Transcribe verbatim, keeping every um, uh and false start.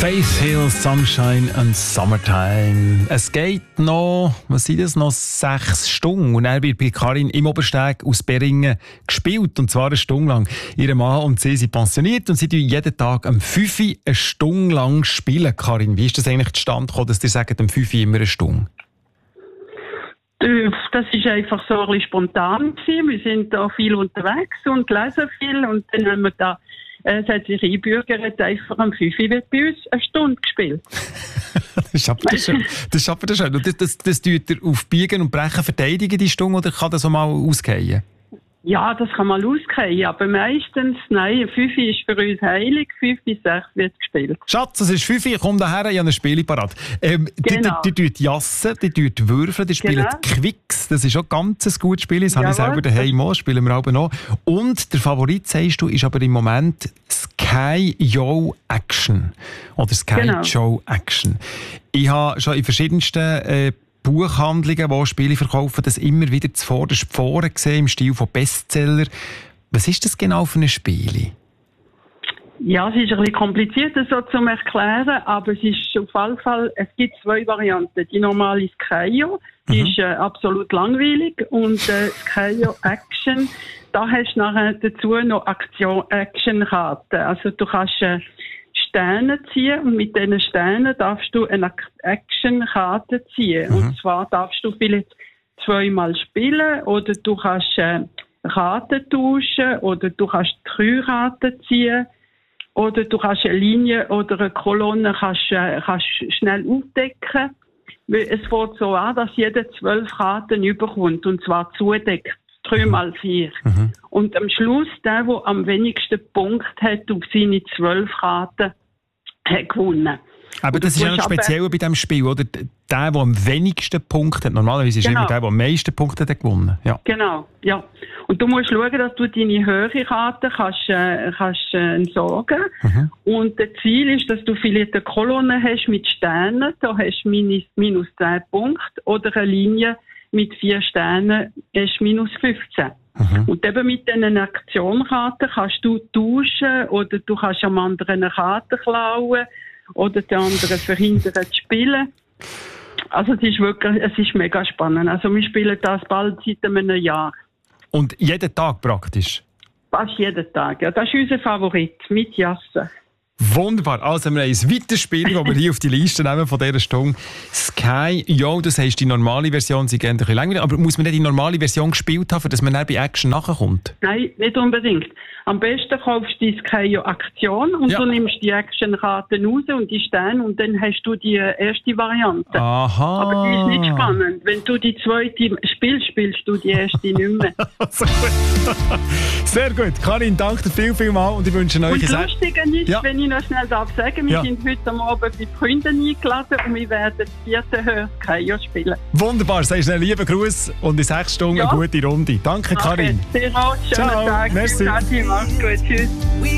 Faith Hill, Sunshine and Summertime. Es geht noch, was sind das, noch sechs Stunden. Und dann wird bei Karin im Obersteg aus Beringen gespielt. Und zwar eine Stunde lang. Ihr Mann und sie sind pensioniert und sie spielen jeden Tag um fünf Uhr eine Stunde lang spielen. Karin, wie ist das eigentlich zustande gekommen, dass ihr sagt, um fünf Uhr immer eine Stunde? Das war einfach so ein bisschen spontan gewesen. Wir sind da viel unterwegs und lesen viel. Und dann haben wir da Äh, es hat sich einbürgert, einfach am fünf Uhr wird bei uns eine Stunde gespielt. Das schafft er schon. Das schafft er schon. Und das, das, das tut er auf Biegen und Brechen verteidigen, die Stunde, oder kann das auch mal ausgehen? Ja, das kann mal ausgehen, aber meistens, nein, fünf Uhr ist für uns heilig, fünf bis sechs wird gespielt. Schatz, es ist fünf Uhr, komm daher, ich habe ein Spiel parat. Ähm, Genau. Die tut jassen, die tut würfeln, die spielen Genau. Quicks, das ist auch ganz ein gutes Spiel, das habe ich Jawohl. selber daheim auch, spielen wir auch noch. Und der Favorit, sagst du, ist aber im Moment Sky Yo Action. Oder Sky Genau. Joe Action. Ich habe schon in verschiedensten äh, Buchhandlungen, die Spiele verkaufen, das immer wieder zuvorderst vorne gesehen, im Stil von Bestseller. Was ist das genau für ein Spiel? Ja, es ist ein bisschen kompliziert so zu erklären, aber es ist auf jeden Fall, es gibt zwei Varianten. Die normale Skyjo, die Mhm. ist äh, absolut langweilig, und äh, Skyjo Action, da hast du nachher dazu noch Aktion-Action-Karten. Also du kannst äh, Sterne ziehen, und mit diesen Sternen darfst du eine Ak- Action-Karte ziehen. Mhm. Und zwar darfst du vielleicht zweimal spielen, oder du kannst äh, Karten tauschen, oder du kannst drei Karten ziehen, oder du kannst eine Linie oder eine Kolonne kannst, äh, kannst schnell aufdecken. Weil es fängt so an, dass jeder zwölf Karten überkommt, und zwar zudeckt. Drei mal vier. Mhm. Und am Schluss, der, der am wenigsten Punkt hat auf seine zwölf Karten, hat gewonnen. Aber Und das du ist ja noch musst aber- speziell bei diesem Spiel, oder? Der, der am wenigsten Punkte hat, normalerweise ist Genau. immer der, der am meisten Punkte hat, gewonnen. Ja. Genau, ja. Und du musst schauen, dass du deine höhere Karte kannst, äh, kannst äh, entsorgen. Mhm. Und das Ziel ist, dass du vielleicht eine Kolonne hast mit Sternen, da hast du minus, minus zehn Punkte, oder eine Linie mit vier Sternen hast du minus fünfzehn. Mhm. Und eben mit diesen Aktionkarten kannst du tauschen, oder du kannst am anderen eine Karte klauen, oder den anderen verhindern zu spielen. Also es ist wirklich, es ist mega spannend. Also wir spielen das bald seit einem Jahr. Und jeden Tag praktisch. Fast jeden Tag. Ja, das ist unser Favorit, mit Jassen. Wunderbar. Also, wir haben ein weiteres Spiel, das wir hier auf die Liste nehmen von dieser Stunde. Sky Yo, das heisst, die normale Version, sie geht ein bisschen länger. Aber muss man nicht die normale Version gespielt haben, dass man dann bei Action nachkommt? Nein, nicht unbedingt. Am besten kaufst du die Skyjo Aktion, und Ja. du nimmst die Actionkarten raus und die Sterne, und dann hast du die erste Variante. Aha. Aber die ist nicht spannend. Wenn du die zweite spielst, spielst du die erste nicht mehr. Sehr gut. Sehr gut. Karin, danke dir viel, viel mal und ich wünsche euch Und das ein Lustige ist, Ja. wenn ich noch schnell darf sagen, wir Ja. sind heute am Abend bei Freunden eingeladen, und wir werden das vierte Hör Skyjo spielen. Wunderbar. Sagst einen lieben Gruß und in sechs Stunden Ja. eine gute Runde. Danke, Karin. Okay, sehr auch. Schönen Ciao. Tag. Merci. Mach's gut. Tschüss.